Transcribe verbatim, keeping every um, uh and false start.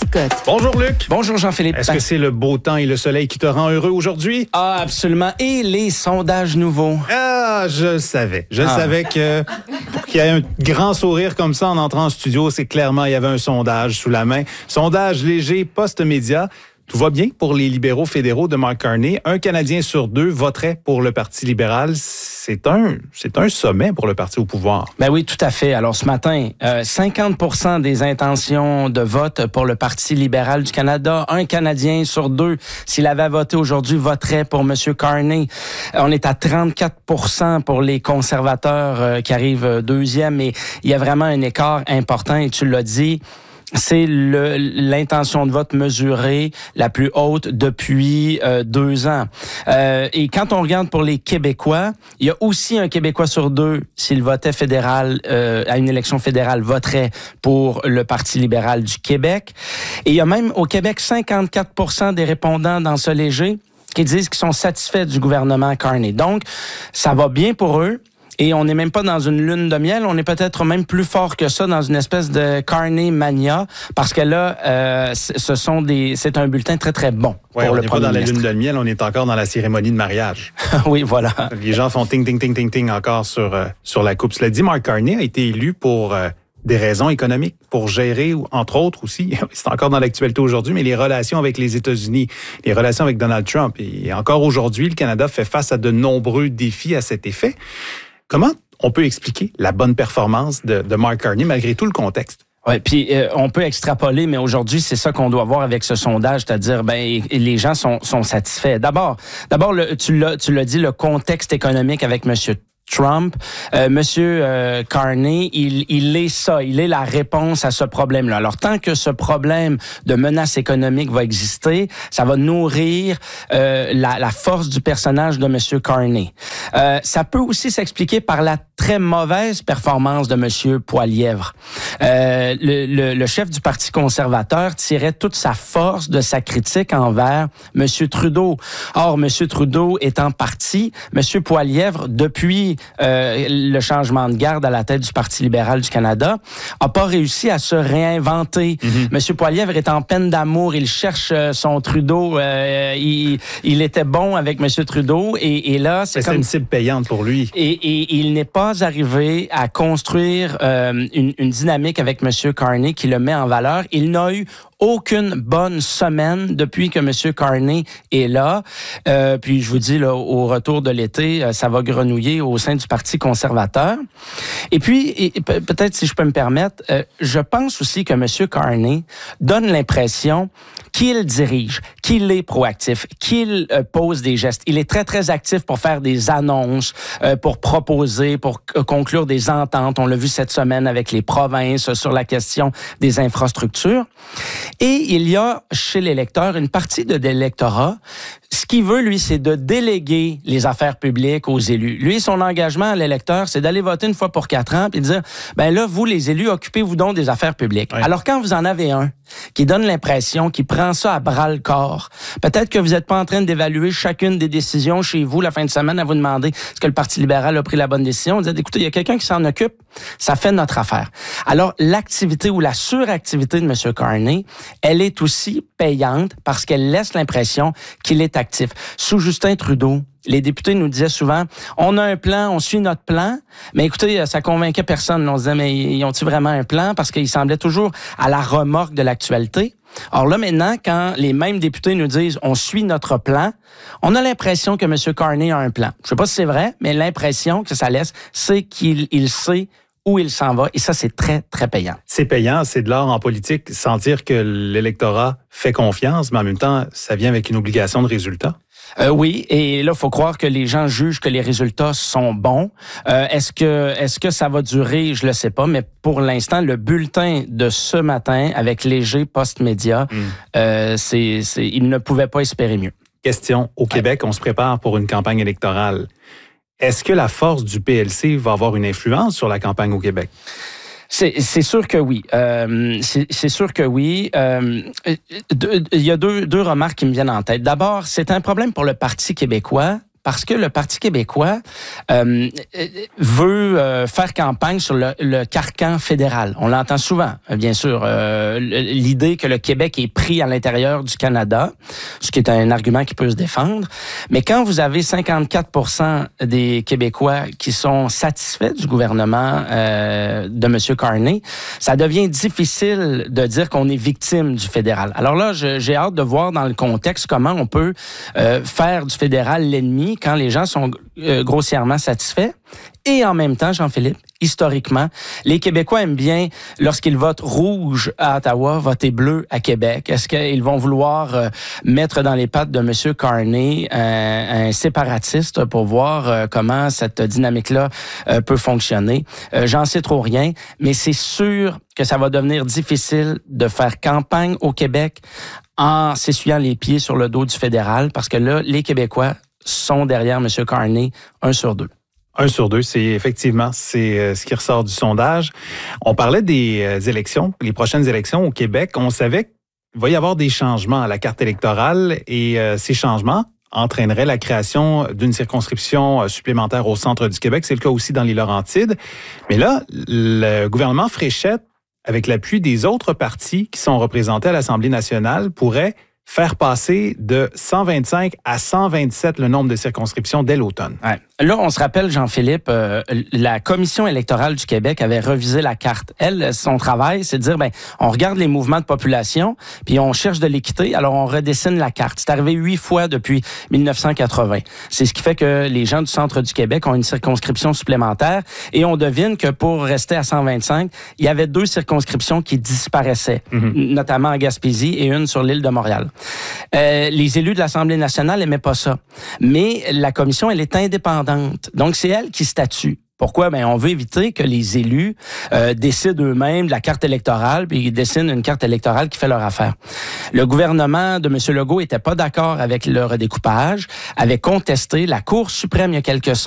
Turcotte. Bonjour Luc. Bonjour Jean-Philippe. Est-ce que c'est le beau temps et le soleil qui te rend heureux aujourd'hui? Ah, absolument. Et les sondages nouveaux. Ah, je le savais. Je Ah. savais que pour qu'il y ait un grand sourire comme ça en entrant en studio, c'est clairement il y avait un sondage sous la main. Sondage léger post-média. Tout va bien pour les libéraux fédéraux de Mark Carney. Un Canadien sur deux voterait pour le Parti libéral. C'est un, c'est un sommet pour le parti au pouvoir. Ben oui, tout à fait. Alors ce matin, euh, cinquante pour cent des intentions de vote pour le Parti libéral du Canada. Un Canadien sur deux, s'il avait voté aujourd'hui, voterait pour M. Carney. Euh, on est à trente-quatre pour cent pour les conservateurs euh, qui arrivent deuxième. Et il y a vraiment un écart important, et tu l'as dit. C'est le, l'intention de vote mesurée la plus haute depuis euh, deux ans. Euh, et quand on regarde pour les Québécois, il y a aussi un Québécois sur deux, s'il votait fédéral, euh, à une élection fédérale, voterait pour le Parti libéral du Québec. Et il y a même au Québec cinquante-quatre pour cent des répondants dans ce léger qui disent qu'ils sont satisfaits du gouvernement Carney. Donc, ça va bien pour eux. Et on n'est même pas dans une lune de miel, on est peut-être même plus fort que ça dans une espèce de Carney mania, parce que là, euh, ce sont des, c'est un bulletin très très bon. Ouais, pour on le n'est pas dans la ministre. lune de miel, on est encore dans la cérémonie de mariage. Oui, voilà. Les gens font ting ting ting ting ting encore sur euh, sur la coupe. Cela dit, Mark Carney a été élu pour euh, des raisons économiques, pour gérer, entre autres aussi, c'est encore dans l'actualité aujourd'hui, mais les relations avec les États-Unis, les relations avec Donald Trump. Et encore aujourd'hui, le Canada fait face à de nombreux défis à cet effet. Comment on peut expliquer la bonne performance de, de Mark Carney malgré tout le contexte? Ouais, puis euh, on peut extrapoler, mais aujourd'hui c'est ça qu'on doit voir avec ce sondage, c'est-à-dire ben les gens sont sont satisfaits. D'abord, d'abord le, tu l'as tu l'as dit, le contexte économique avec Monsieur Trump, euh, Monsieur euh, Carney, il, il est ça, il est la réponse à ce problème-là. Alors, tant que ce problème de menace économique va exister, ça va nourrir euh, la, la force du personnage de Monsieur Carney. Euh, ça peut aussi s'expliquer par la très mauvaise performance de Monsieur Poilievre. Euh, le, le, le chef du Parti conservateur tirait toute sa force de sa critique envers Monsieur Trudeau. Or, Monsieur Trudeau étant parti, Monsieur Poilievre, depuis Euh, le changement de garde à la tête du Parti libéral du Canada, a pas réussi à se réinventer. Mm-hmm. Monsieur Poilievre est en peine d'amour, il cherche euh, son Trudeau, euh, il, il était bon avec Monsieur Trudeau, et, et là, c'est, c'est comme... une cible payante pour lui. Et, et il n'est pas arrivé à construire euh, une, une dynamique avec Monsieur Carney qui le met en valeur. Il n'a eu aucune bonne semaine depuis que M. Carney est là. Euh, puis je vous dis, là, au retour de l'été, ça va grenouiller au sein du Parti conservateur. Et puis, et, peut-être si je peux me permettre, euh, je pense aussi que M. Carney donne l'impression qu'il dirige, qu'il est proactif, qu'il euh, pose des gestes. Il est très, très actif pour faire des annonces, euh, pour proposer, pour euh, conclure des ententes. On l'a vu cette semaine avec les provinces sur la question des infrastructures. Et il y a chez l'électeur une partie de l'électorat, ce qu'il veut, lui, c'est de déléguer les affaires publiques aux élus. Lui, son engagement à l'électeur, c'est d'aller voter une fois pour quatre ans puis de dire, ben là, vous, les élus, occupez-vous donc des affaires publiques. Ouais. Alors, quand vous en avez un qui donne l'impression qu'il prend ça à bras-le-corps, peut-être que vous n'êtes pas en train d'évaluer chacune des décisions chez vous la fin de semaine à vous demander est-ce que le Parti libéral a pris la bonne décision. Vous dites, écoutez, il y a quelqu'un qui s'en occupe, ça fait notre affaire. Alors, l'activité ou la suractivité de M. Carney, elle est aussi payante parce qu'elle laisse l'impression qu'il est actif. Sous Justin Trudeau, les députés nous disaient souvent, on a un plan, on suit notre plan, mais écoutez, ça convainquait personne. On se disait, mais ils ont-ils vraiment un plan? Parce qu'ils semblaient toujours à la remorque de l'actualité. Or là, maintenant, quand les mêmes députés nous disent, on suit notre plan, on a l'impression que M. Carney a un plan. Je sais pas si c'est vrai, mais l'impression que ça laisse, c'est qu'il il sait où il s'en va, et ça, c'est très, très payant. C'est payant, c'est de l'art en politique, sentir que l'électorat fait confiance, mais en même temps, ça vient avec une obligation de résultat. Euh, oui, et là, il faut croire que les gens jugent que les résultats sont bons. Euh, est-ce que est-ce que ça va durer? Je le sais pas, mais pour l'instant, le bulletin de ce matin avec léger post-média, mm. euh, c'est, c'est, il ne pouvait pas espérer mieux. Question, au Québec, ouais. On se prépare pour une campagne électorale. Est-ce que la force du P L C va avoir une influence sur la campagne au Québec? C'est, c'est sûr que oui. Euh, c'est, c'est sûr que oui. Euh, il y a deux, deux remarques qui me viennent en tête. D'abord, c'est un problème pour le Parti québécois parce que le Parti québécois euh, veut euh, faire campagne sur le, le carcan fédéral. On l'entend souvent, bien sûr. Euh, l'idée que le Québec est pris à l'intérieur du Canada, ce qui est un argument qui peut se défendre. Mais quand vous avez cinquante-quatre pour cent des Québécois qui sont satisfaits du gouvernement euh, de M. Carney, ça devient difficile de dire qu'on est victime du fédéral. Alors là, je, j'ai hâte de voir dans le contexte comment on peut euh, faire du fédéral l'ennemi quand les gens sont euh, grossièrement satisfaits. Et en même temps, Jean-Philippe, historiquement, les Québécois aiment bien, lorsqu'ils votent rouge à Ottawa, voter bleu à Québec. Est-ce qu'ils vont vouloir euh, mettre dans les pattes de M. Carney un, un séparatiste pour voir euh, comment cette dynamique-là euh, peut fonctionner? Euh, j'en sais trop rien, mais c'est sûr que ça va devenir difficile de faire campagne au Québec en s'essuyant les pieds sur le dos du fédéral, parce que là, les Québécois sont derrière M. Carney, un sur deux. Un sur deux, c'est effectivement c'est ce qui ressort du sondage. On parlait des élections, les prochaines élections au Québec. On savait qu'il va y avoir des changements à la carte électorale et euh, ces changements entraîneraient la création d'une circonscription supplémentaire au centre du Québec. C'est le cas aussi dans les Laurentides. Mais là, le gouvernement Fréchette, avec l'appui des autres partis qui sont représentés à l'Assemblée nationale, pourrait faire passer de cent vingt-cinq à cent vingt-sept le nombre de circonscriptions dès l'automne. Ouais. Là, on se rappelle, Jean-Philippe, euh, la Commission électorale du Québec avait revisé la carte. Elle, son travail, c'est de dire, ben, on regarde les mouvements de population, puis on cherche de l'équité, alors on redessine la carte. C'est arrivé huit fois depuis dix-neuf cent quatre-vingts. C'est ce qui fait que les gens du centre du Québec ont une circonscription supplémentaire et on devine que pour rester à cent vingt-cinq, il y avait deux circonscriptions qui disparaissaient, mm-hmm. notamment à Gaspésie et une sur l'île de Montréal. Euh, les élus de l'Assemblée nationale n'aimaient pas ça. Mais la commission, elle est indépendante. Donc, c'est elle qui statue. Pourquoi? Ben, on veut éviter que les élus euh, décident eux-mêmes de la carte électorale, puis ils dessinent une carte électorale qui fait leur affaire. Le gouvernement de M. Legault était pas d'accord avec le redécoupage, avait contesté. La Cour suprême, il y a quelques semaines,